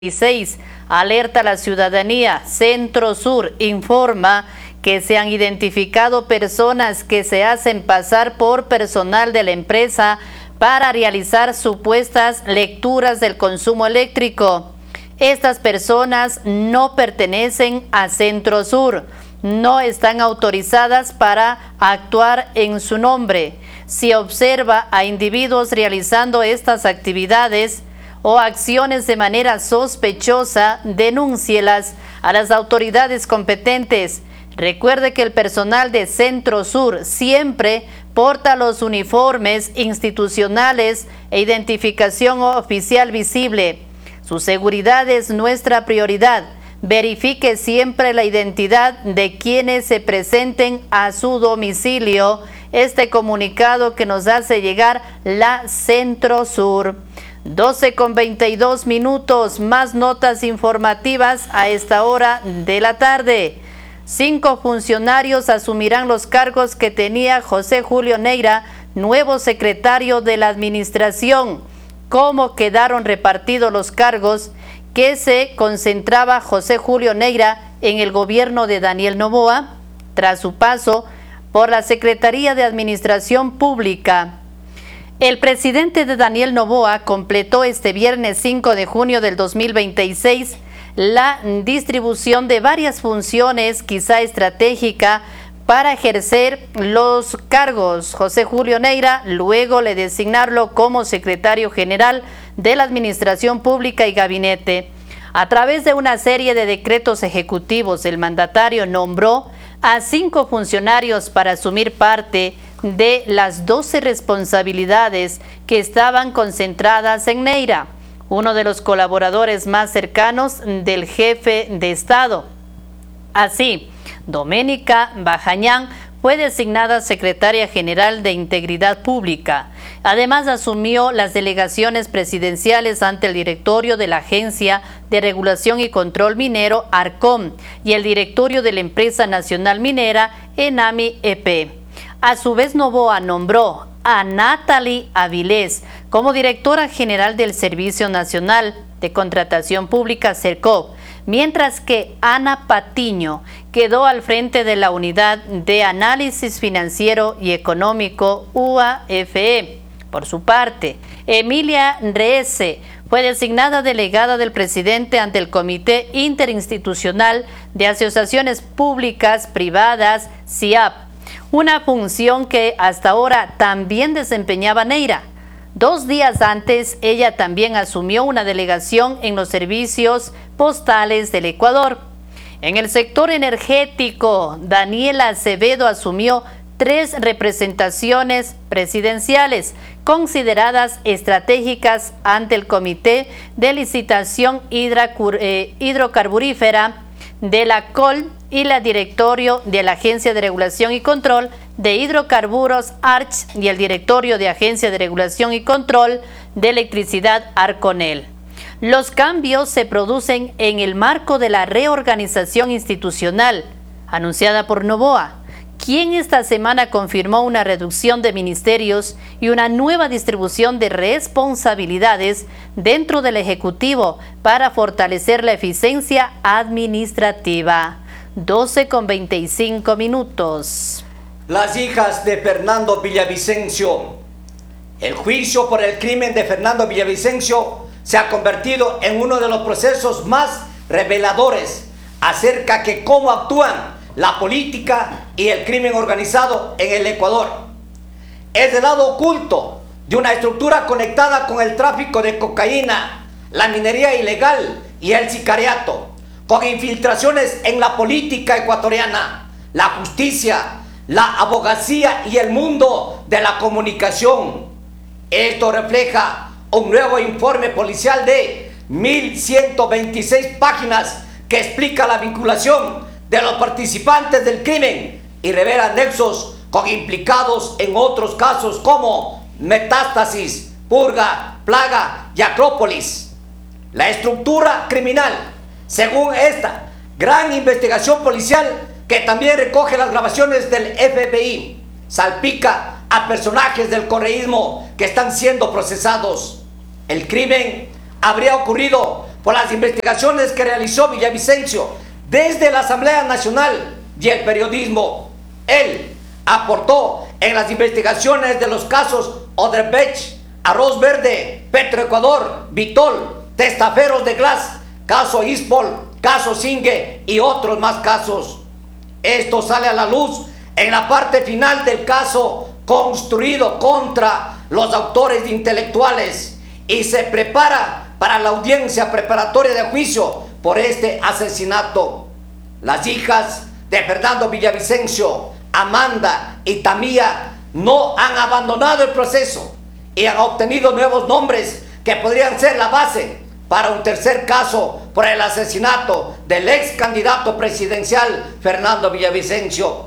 16. Alerta a la ciudadanía. Centro Sur informa que se han identificado personas que se hacen pasar por personal de la empresa para realizar supuestas lecturas del consumo eléctrico. Estas personas no pertenecen a Centro Sur, no están autorizadas para actuar en su nombre. Si observa a individuos realizando estas actividades o acciones de manera sospechosa, denúncielas a las autoridades competentes. Recuerde que el personal de Centro Sur siempre porta los uniformes institucionales e identificación oficial visible. Su seguridad es nuestra prioridad. Verifique siempre la identidad de quienes se presenten a su domicilio. Este comunicado que nos hace llegar la Centro Sur. 12:22, más notas informativas a esta hora de la tarde. 5 funcionarios asumirán los cargos que tenía José Julio Neira, nuevo secretario de la administración. ¿Cómo quedaron repartidos los cargos que se concentraba José Julio Neira en el gobierno de Daniel Noboa tras su paso por la Secretaría de Administración Pública? El presidente de Daniel Noboa completó este viernes 5 de junio del 2026 la distribución de varias funciones, quizá estratégica, para ejercer los cargos. José Julio Neira, luego de designarlo como secretario general de la Administración Pública y Gabinete. A través de una serie de decretos ejecutivos, el mandatario nombró a 5 funcionarios para asumir parte de las 12 responsabilidades que estaban concentradas en Neira, uno de los colaboradores más cercanos del jefe de Estado. Así, Doménica Bajañán fue designada secretaria general de Integridad Pública. Además, asumió las delegaciones presidenciales ante el directorio de la Agencia de Regulación y Control Minero, ARCOM, y el directorio de la Empresa Nacional Minera, ENAMI-EP. A su vez, Noboa nombró a Natalie Avilés como directora general del Servicio Nacional de Contratación Pública, SERCOP, mientras que Ana Patiño quedó al frente de la Unidad de Análisis Financiero y Económico, UAFE. Por su parte, Emilia Reese fue designada delegada del presidente ante el Comité Interinstitucional de Asociaciones Públicas Privadas, CIAP, una función que hasta ahora también desempeñaba Neira. 2 días antes, ella también asumió una delegación en los servicios postales del Ecuador. En el sector energético, Daniela Acevedo asumió 3 representaciones presidenciales consideradas estratégicas ante el Comité de Licitación Hidrocarburífera de la COL y la directorio de la Agencia de Regulación y Control de Hidrocarburos, ARCH, y el directorio de Agencia de Regulación y Control de Electricidad, ARCONEL. Los cambios se producen en el marco de la reorganización institucional anunciada por Noboa, quien esta semana confirmó una reducción de ministerios y una nueva distribución de responsabilidades dentro del Ejecutivo para fortalecer la eficiencia administrativa. 12:25. Las hijas de Fernando Villavicencio. El juicio por el crimen de Fernando Villavicencio se ha convertido en uno de los procesos más reveladores acerca de cómo actúan la política y el crimen organizado en el Ecuador. Es el lado oculto de una estructura conectada con el tráfico de cocaína, la minería ilegal y el sicariato, con infiltraciones en la política ecuatoriana, la justicia, la abogacía y el mundo de la comunicación. Esto refleja un nuevo informe policial de 1126 páginas que explica la vinculación de los participantes del crimen y revela nexos con implicados en otros casos como Metástasis, Purga, Plaga y Acrópolis. La estructura criminal, según esta gran investigación policial que también recoge las grabaciones del FBI, salpica a personajes del correísmo que están siendo procesados. El crimen habría ocurrido por las investigaciones que realizó Villavicencio desde la Asamblea Nacional y el periodismo. Él aportó en las investigaciones de los casos Odebrecht, Arroz Verde, Petroecuador, Vitol, Testaferros de Glass, caso Ispol, caso Singue y otros más casos. Esto sale a la luz en la parte final del caso construido contra los autores intelectuales y se prepara para la audiencia preparatoria de juicio por este asesinato. Las hijas de Fernando Villavicencio, Amanda y Tamía, no han abandonado el proceso y han obtenido nuevos nombres que podrían ser la base para un tercer caso por el asesinato del ex candidato presidencial Fernando Villavicencio.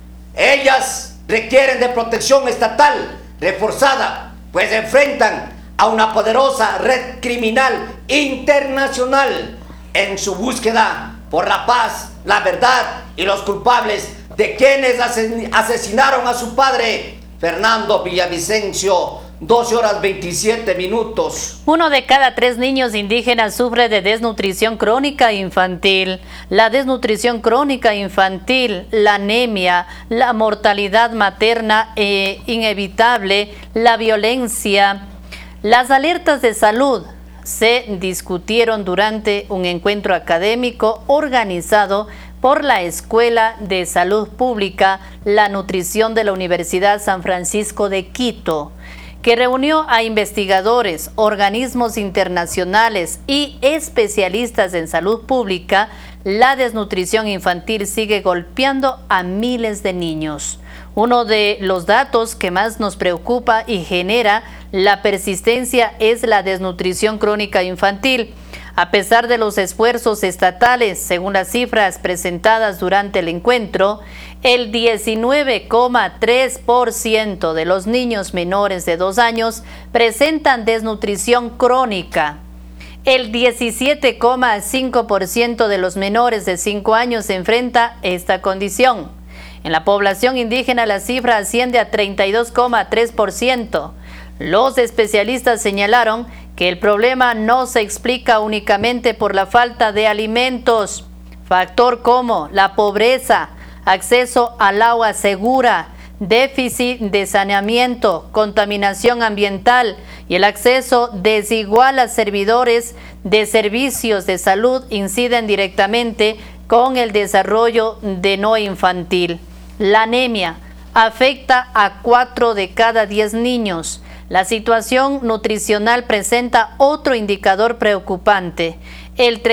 Ellas requieren de protección estatal reforzada, pues enfrentan a una poderosa red criminal internacional en su búsqueda por la paz, la verdad y los culpables de quienes asesinaron a su padre, Fernando Villavicencio. 12 horas 27 minutos. 1 de cada 3 niños indígenas sufre de desnutrición crónica infantil. La desnutrición crónica infantil, la anemia, la mortalidad materna inevitable, la violencia. Las alertas de salud se discutieron durante un encuentro académico organizado por la Escuela de Salud Pública, la Nutrición de la Universidad San Francisco de Quito, que reunió a investigadores, organismos internacionales y especialistas en salud pública. La desnutrición infantil sigue golpeando a miles de niños. Uno de los datos que más nos preocupa y genera la persistencia es la desnutrición crónica infantil. A pesar de los esfuerzos estatales, según las cifras presentadas durante el encuentro, el 19,3% de los niños menores de 2 años presentan desnutrición crónica. El 17,5% de los menores de 5 años enfrenta esta condición. En la población indígena la cifra asciende a 32,3%. Los especialistas señalaron que el problema no se explica únicamente por la falta de alimentos. Factor como la pobreza, acceso al agua segura, déficit de saneamiento, contaminación ambiental y el acceso desigual a servidores de servicios de salud inciden directamente con el desarrollo de no infantil. La anemia afecta a 4 de cada 10 niños. La situación nutricional presenta otro indicador preocupante. El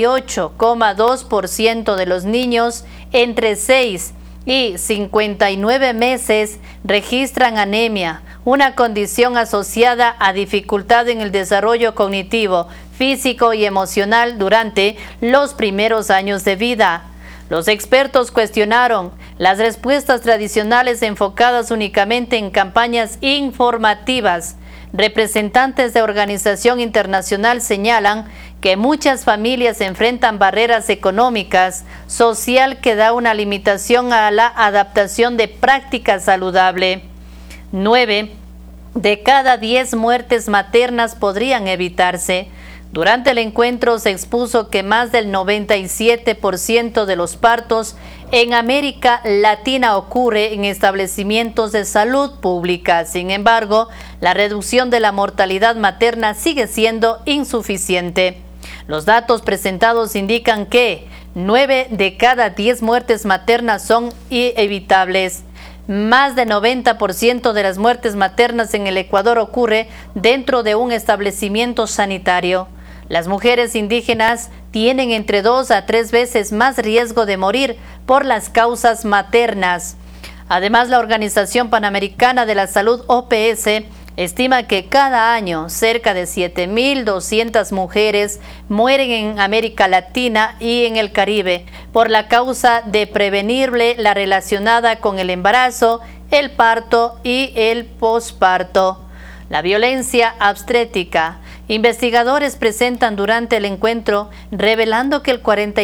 38,2% de los niños entre 6 y 59 meses registran anemia, una condición asociada a dificultad en el desarrollo cognitivo, físico y emocional durante los primeros años de vida. Los expertos cuestionaron las respuestas tradicionales enfocadas únicamente en campañas informativas. Representantes de organización internacional señalan que muchas familias enfrentan barreras económicas, social que da una limitación a la adaptación de prácticas saludables. 9 de cada 10 muertes maternas podrían evitarse. Durante el encuentro se expuso que más del 97% de los partos en América Latina ocurre en establecimientos de salud pública. Sin embargo, la reducción de la mortalidad materna sigue siendo insuficiente. Los datos presentados indican que 9 de cada 10 muertes maternas son evitables. Más del 90% de las muertes maternas en el Ecuador ocurre dentro de un establecimiento sanitario. Las mujeres indígenas tienen entre 2 a 3 veces más riesgo de morir por las causas maternas. Además, la Organización Panamericana de la Salud, OPS, estima que cada año cerca de 7.200 mujeres mueren en América Latina y en el Caribe por la causa de prevenible, la relacionada con el embarazo, el parto y el posparto. La violencia obstétrica. Investigadores presentan durante el encuentro revelando que el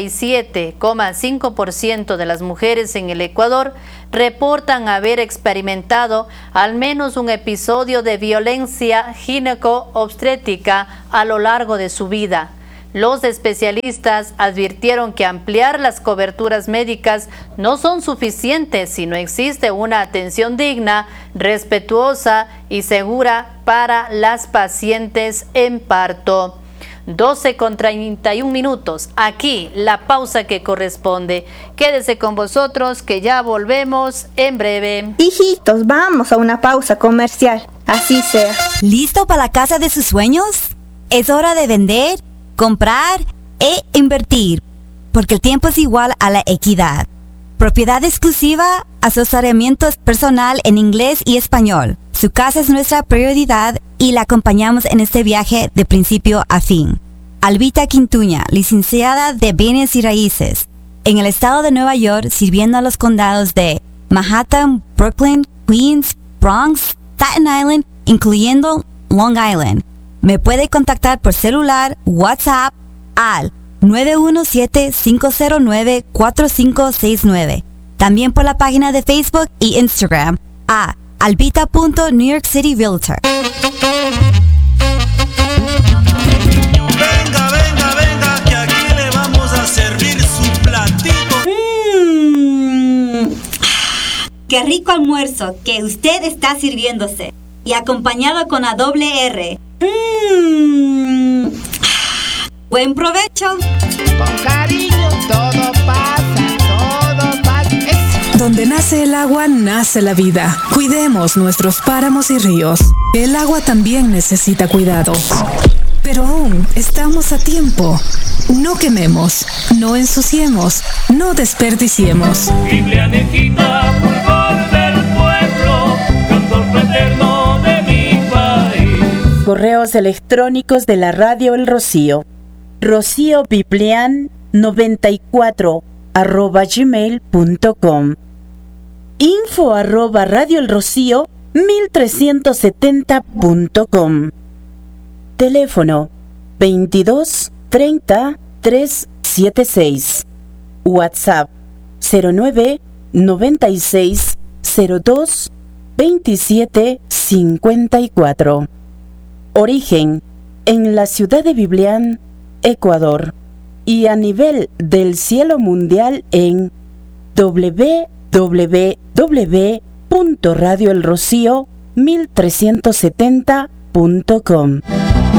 47,5% de las mujeres en el Ecuador reportan haber experimentado al menos un episodio de violencia gineco-obstétrica a lo largo de su vida. Los especialistas advirtieron que ampliar las coberturas médicas no son suficientes si no existe una atención digna, respetuosa y segura para las pacientes en parto. 12:31. Aquí la pausa que corresponde. Quédese con vosotros que ya volvemos en breve. Hijitos, vamos a una pausa comercial. Así sea. ¿Listo para la casa de sus sueños? Es hora de vender, comprar e invertir, porque el tiempo es igual a la equidad. Propiedad exclusiva, asesoramiento personal en inglés y español. Su casa es nuestra prioridad y la acompañamos en este viaje de principio a fin. Albita Quintuña, licenciada de Bienes y Raíces, en el estado de Nueva York, sirviendo a los condados de Manhattan, Brooklyn, Queens, Bronx, Staten Island, incluyendo Long Island. Me puede contactar por celular, WhatsApp al 917-509-4569. También por la página de Facebook y Instagram a albita.newyorkcityrealtor. Venga, que aquí le vamos a servir su platito. ¡Qué rico almuerzo que usted está sirviéndose! Y acompañado con la doble R. ¡Buen provecho! Con cariño todo pasa. Donde nace el agua, nace la vida. Cuidemos nuestros páramos y ríos. El agua también necesita cuidado. Pero aún estamos a tiempo. No quememos, no ensuciemos, no desperdiciemos. Biblianejita, fulgor del pueblo, cantor fraterno de mi país. Correos electrónicos de la Radio El Rocío. rociobiblian94@gmail.com. info@radioelrocío1370.com. Teléfono 22 30 376. WhatsApp 09 96 02 27 54. Origen en la ciudad de Biblián, Ecuador, y a nivel del cielo mundial en www.radioelrocío1370.com.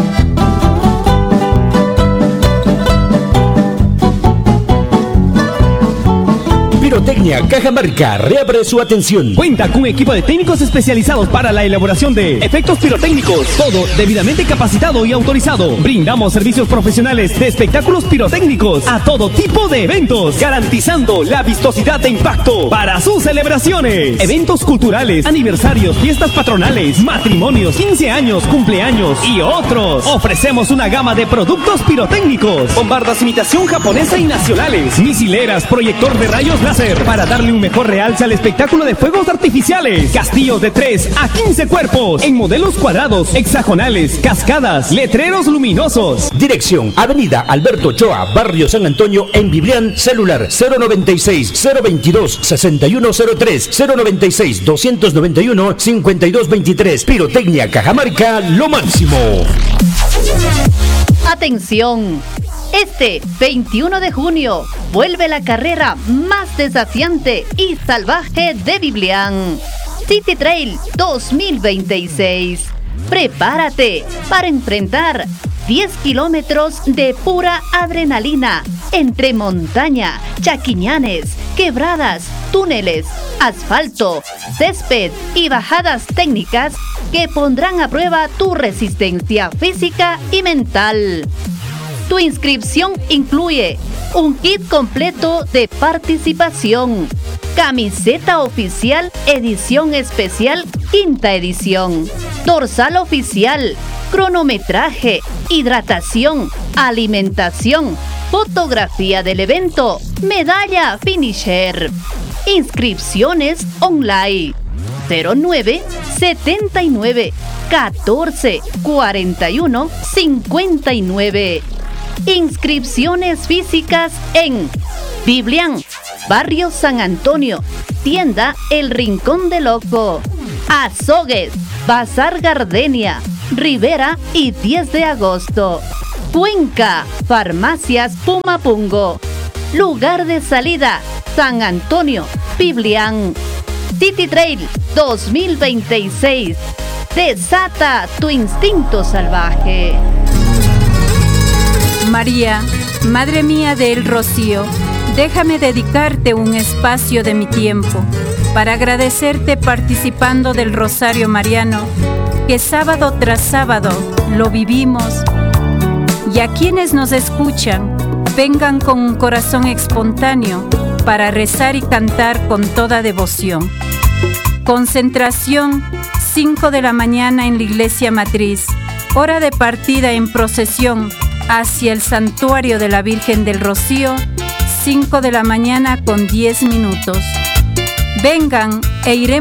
Pirotecnia Cajamarca reabre su atención. Cuenta con un equipo de técnicos especializados para la elaboración de efectos pirotécnicos. Todo debidamente capacitado y autorizado. Brindamos servicios profesionales de espectáculos pirotécnicos a todo tipo de eventos, garantizando la vistosidad de impacto para sus celebraciones. Eventos culturales, aniversarios, fiestas patronales, matrimonios, 15 años, cumpleaños y otros. Ofrecemos una gama de productos pirotécnicos, bombardas imitación japonesa y nacionales, misileras, proyector de rayos láser para darle un mejor realce al espectáculo de fuegos artificiales, castillos de 3 a 15 cuerpos en modelos cuadrados, hexagonales, cascadas, letreros luminosos. Dirección: Avenida Alberto Ochoa, Barrio San Antonio, en Biblián. Celular 096-022-6103, 096-291-5223. Pirotecnia Cajamarca, lo máximo. Atención. Este 21 de junio vuelve la carrera más desafiante y salvaje de Biblián, City Trail 2026. Prepárate para enfrentar 10 kilómetros de pura adrenalina entre montaña, chaquiñanes, quebradas, túneles, asfalto, césped y bajadas técnicas que pondrán a prueba tu resistencia física y mental. Tu inscripción incluye un kit completo de participación, camiseta oficial edición especial quinta edición, dorsal oficial, cronometraje, hidratación, alimentación, fotografía del evento, medalla finisher. Inscripciones online 09 79 14 41 59. Inscripciones físicas en Biblián, Barrio San Antonio, Tienda El Rincón del Oco, Azogues, Bazar Gardenia, Rivera y 10 de agosto. Cuenca, Farmacias Pumapungo. Lugar de salida, San Antonio, Biblián. City Trail 2026. Desata tu instinto salvaje. María, Madre mía del Rocío, déjame dedicarte un espacio de mi tiempo para agradecerte participando del Rosario Mariano, que sábado tras sábado lo vivimos. Y a quienes nos escuchan, vengan con un corazón espontáneo para rezar y cantar con toda devoción. Concentración, 5 de la mañana en la Iglesia Matriz. Hora de partida en procesión hacia el Santuario de la Virgen del Rocío, 5 de la mañana con 10 minutos. Vengan e iremos